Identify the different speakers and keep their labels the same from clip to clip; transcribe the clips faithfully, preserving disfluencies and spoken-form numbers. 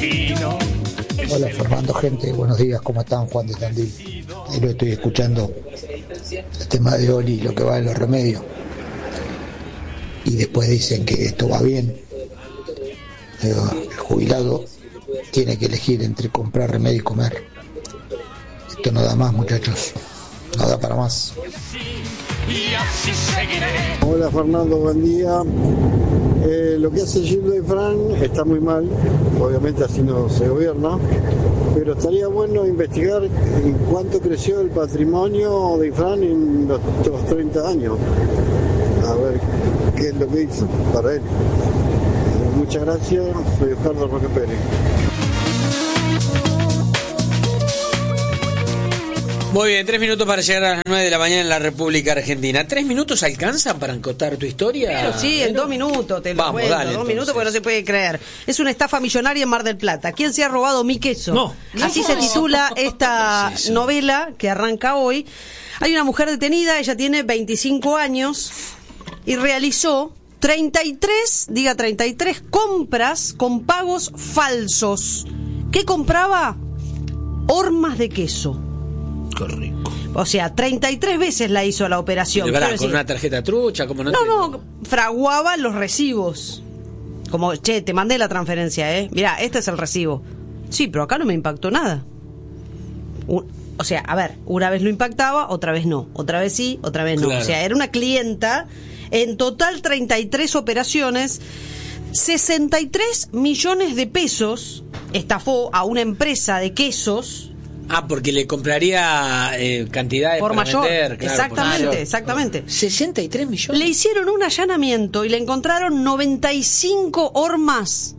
Speaker 1: argentino.
Speaker 2: Hola Fernando, gente, buenos días, ¿cómo están? Juan de Tandil. Ahí lo estoy escuchando, el tema de Oli, lo que va en los remedios. Y después dicen que esto va bien. Pero el jubilado tiene que elegir entre comprar remedio y comer. Esto no da más, muchachos, no da para más.
Speaker 3: Hola Fernando, buen día. Eh, lo que hace Gildo de Fran está muy mal, obviamente así no se gobierna, pero estaría bueno investigar en cuánto creció el patrimonio de Ifrán en los, los treinta años. A ver qué es lo que hizo para él. Eh, muchas gracias, soy Oscar Roque Pérez.
Speaker 4: Muy bien, tres minutos para llegar a las nueve de la mañana en la República Argentina. ¿Tres minutos alcanzan para contar tu historia?
Speaker 5: Pero sí, en ¿Pero? dos minutos te lo
Speaker 4: Vamos,
Speaker 5: cuento,
Speaker 4: dale,
Speaker 5: dos
Speaker 4: entonces.
Speaker 5: minutos porque no se puede creer. Es una estafa millonaria en Mar del Plata. ¿Quién se ha robado mi queso?
Speaker 6: No.
Speaker 5: Así
Speaker 6: No.
Speaker 5: se titula esta
Speaker 4: ¿Qué es eso?
Speaker 5: novela que arranca hoy. Hay una mujer detenida, ella tiene veinticinco años y realizó treinta y tres, diga treinta y tres compras con pagos falsos. ¿Qué compraba? Hormas de queso.
Speaker 6: Qué rico.
Speaker 5: O sea, treinta y tres veces la hizo la operación.
Speaker 4: De verdad,
Speaker 5: quiero
Speaker 4: con
Speaker 5: decir.
Speaker 4: una tarjeta trucha, como no.
Speaker 5: No,
Speaker 4: te-
Speaker 5: no, fraguaba los recibos. Como, che, te mandé la transferencia, ¿eh? Mirá, este es el recibo. Sí, pero acá no me impactó nada. Un- o sea, a ver, una vez lo impactaba, otra vez no. Otra vez sí, otra vez no.
Speaker 4: Claro.
Speaker 5: O sea, era una clienta. En total, treinta y tres operaciones. sesenta y tres millones de pesos estafó a una empresa de quesos.
Speaker 4: Ah, porque le compraría eh, cantidades
Speaker 5: Por
Speaker 4: para
Speaker 5: mayor.
Speaker 4: vender, claro,
Speaker 5: exactamente,
Speaker 4: por mayor.
Speaker 5: exactamente.
Speaker 4: sesenta y tres millones.
Speaker 5: Le hicieron un allanamiento y le encontraron noventa y cinco hormas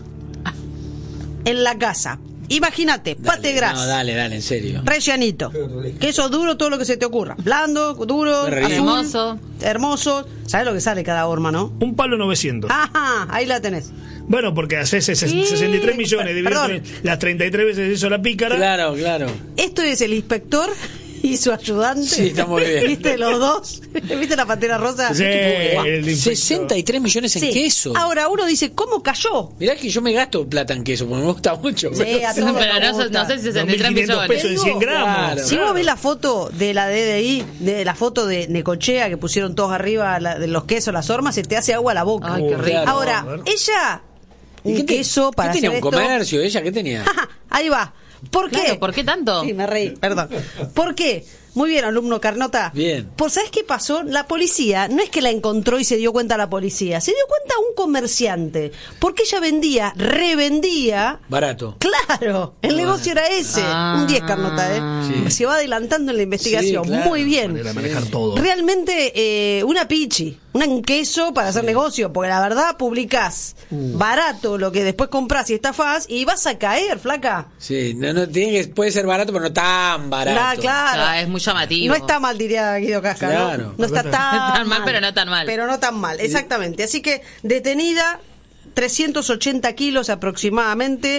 Speaker 5: en la casa. Imagínate,
Speaker 4: Dale,
Speaker 5: pate gras,
Speaker 4: No, dale, dale, en serio.
Speaker 5: rellenito, queso duro, todo lo que se te ocurra, blando, duro,
Speaker 4: Qué rico.
Speaker 5: azul,
Speaker 7: Hermoso.
Speaker 5: hermoso. ¿Sabes lo que sale cada horma, no?
Speaker 6: Un palo novecientos.
Speaker 5: Ajá, ahí la tenés.
Speaker 6: Bueno, porque hace sesenta y tres millones, dividido
Speaker 5: Perdón.
Speaker 6: en las treinta y tres veces hizo la pícara.
Speaker 4: Claro, claro.
Speaker 5: Esto es el inspector y su ayudante.
Speaker 4: Sí, está muy bien.
Speaker 5: ¿Viste los dos? ¿Viste la pantera rosa?
Speaker 6: Sí, el inspector.
Speaker 4: sesenta y tres millones en
Speaker 5: Sí.
Speaker 4: queso.
Speaker 5: Ahora uno dice, ¿cómo cayó?
Speaker 4: Mirá que yo me gasto plata en queso, porque me gusta mucho.
Speaker 5: Sí,
Speaker 4: pero-
Speaker 5: a todos
Speaker 7: Pero
Speaker 5: nos
Speaker 7: no, sé-
Speaker 5: gusta.
Speaker 7: no sé si sesenta y
Speaker 6: dos mil
Speaker 7: tres
Speaker 6: quinientos
Speaker 7: millones.
Speaker 6: pesos en cien gramos.
Speaker 4: Claro.
Speaker 5: Si vos ves la foto de la D D I, de la foto de Necochea que pusieron todos arriba la- de los quesos, las hormas, se te hace agua a la boca.
Speaker 7: Ay, qué rico.
Speaker 5: Ahora,
Speaker 6: A ver.
Speaker 5: ella,
Speaker 4: ¿Y
Speaker 5: un
Speaker 4: qué te-
Speaker 5: queso para
Speaker 4: ¿Qué tenía
Speaker 5: hacer
Speaker 4: un
Speaker 5: esto.
Speaker 4: comercio? ¿Ella qué tenía?
Speaker 5: Ahí va. ¿Por qué?
Speaker 7: Claro, ¿por qué tanto?
Speaker 5: Sí, me reí, perdón. ¿Por qué? Muy bien, alumno Carnota.
Speaker 4: Bien.
Speaker 5: ¿Por sabes qué pasó? La policía, no es que la encontró y se dio cuenta la policía, se dio cuenta un comerciante, porque ella vendía, revendía.
Speaker 4: Barato.
Speaker 5: Claro, el negocio era ese.
Speaker 7: Ah.
Speaker 5: Un diez, Carnota, ¿eh?
Speaker 4: Sí.
Speaker 5: Se va adelantando en la investigación.
Speaker 4: Sí, claro.
Speaker 5: Muy bien.
Speaker 6: Manera de manejar todo.
Speaker 5: Realmente eh, una pichi, un queso para hacer negocio, porque la verdad publicás
Speaker 4: Uh.
Speaker 5: barato lo que después compras y estafás y vas a caer, flaca.
Speaker 4: Sí, no, no, tiene que, puede ser barato, pero no tan barato.
Speaker 5: Ah, claro.
Speaker 7: Ah, es muy llamativo.
Speaker 5: No está mal, diría Guido Casca,
Speaker 4: Claro.
Speaker 5: ¿no? No está tan,
Speaker 7: Tan mal, pero no tan mal.
Speaker 5: Pero no tan mal, exactamente. Así que detenida, trescientos ochenta kilos aproximadamente.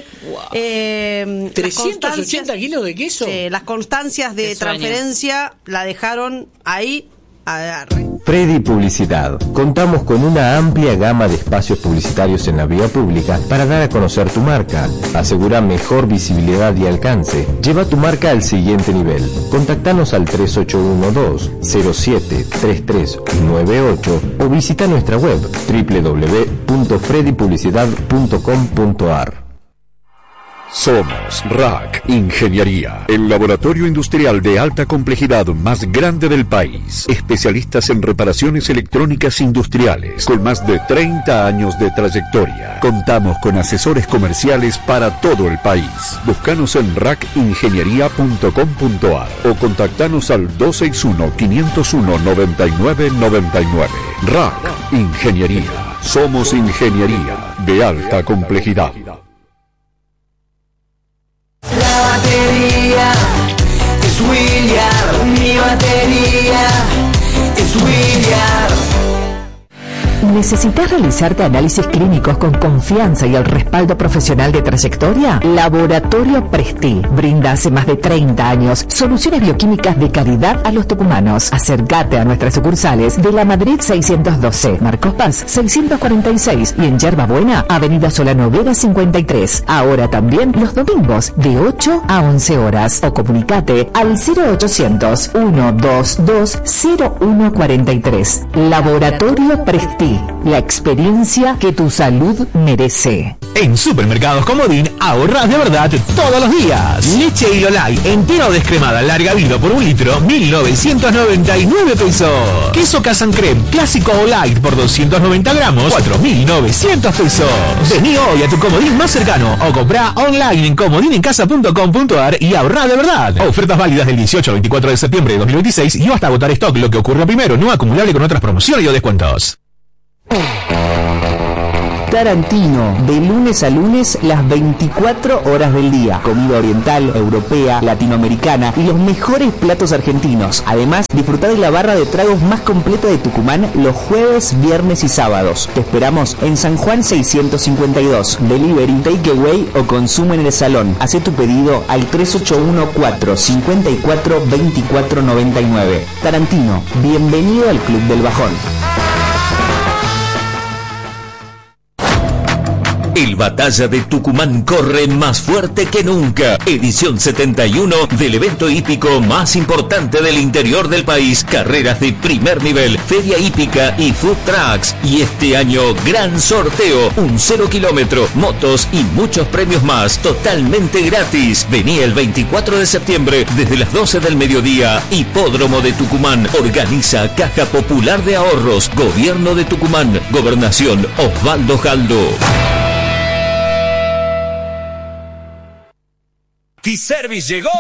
Speaker 5: Eh, las
Speaker 4: ¿trescientos
Speaker 5: constancias-
Speaker 4: ochenta kilos de queso?
Speaker 5: Sí, las constancias de
Speaker 7: Qué sueño.
Speaker 5: transferencia la dejaron ahí. A, a-
Speaker 8: Freddy Publicidad. Contamos con una amplia gama de espacios publicitarios en la vía pública para dar a conocer tu marca. Asegura mejor visibilidad y alcance. Lleva tu marca al siguiente nivel. Contactanos al tres ocho uno dos cero siete tres tres nueve ocho o visita nuestra web doble u doble u doble u punto freddy publicidad punto com punto a r.
Speaker 9: Somos R A C Ingeniería, el laboratorio industrial de alta complejidad más grande del país. Especialistas en reparaciones electrónicas industriales, con más de treinta años de trayectoria. Contamos con asesores comerciales para todo el país. Búscanos en rac ingeniería punto com punto a r o contactanos al dos seis uno, cinco cero uno, nueve nueve nueve nueve. R A C Ingeniería. Somos ingeniería de alta complejidad.
Speaker 10: La batería es William, mi batería es William.
Speaker 1: ¿Necesitas realizarte análisis clínicos con confianza y el respaldo profesional de trayectoria? Laboratorio Presti brinda hace más de treinta años soluciones bioquímicas de calidad a los tucumanos. Acércate a nuestras sucursales de La Madrid seiscientos doce, Marcos Paz seiscientos cuarenta y seis y en Yerba Buena, Avenida Solano Vera cincuenta y tres. Ahora también los domingos de ocho a once horas. O comunicate al cero ochocientos, ciento veintidós, cero uno cuarenta y tres. Laboratorio Presti, la experiencia que tu salud merece.
Speaker 7: En Supermercados Comodín ahorras de verdad todos los días. Leche Hilo Light entera o descremada larga vida por un litro, mil novecientos noventa y nueve pesos. Queso Casan Creme clásico o light por doscientos noventa gramos, cuatro mil novecientos pesos. Vení hoy a tu Comodín más cercano o comprá online en comodinencasa punto com punto ar y ahorrá de verdad. Ofertas válidas del dieciocho al veinticuatro de septiembre de dos mil veintiséis y hasta agotar stock, lo que ocurra primero, no acumulable con otras promociones y o descuentos.
Speaker 1: Tarantino, de lunes a lunes, las veinticuatro horas del día. Comida oriental, europea, latinoamericana y los mejores platos argentinos. Además, disfrutá de la barra de tragos más completa de Tucumán los jueves, viernes y sábados. Te esperamos en San Juan seiscientos cincuenta y dos. Delivery, takeaway o consumo en el salón. Hacé tu pedido al tres ocho uno cuatro cinco cuatro dos cuatro nueve nueve. Tarantino, bienvenido al Club del Bajón.
Speaker 11: El Batalla de Tucumán corre más fuerte que nunca. Edición setenta y uno del evento hípico más importante del interior del país. Carreras de primer nivel, feria hípica y food trucks. Y este año, gran sorteo. Un cero kilómetro, motos y muchos premios más. Totalmente gratis. Vení el veinticuatro de septiembre desde las doce del mediodía. Hipódromo de Tucumán. Organiza Caja Popular de Ahorros. Gobierno de Tucumán. Gobernación Osvaldo Jaldo.
Speaker 12: T-Service llegó.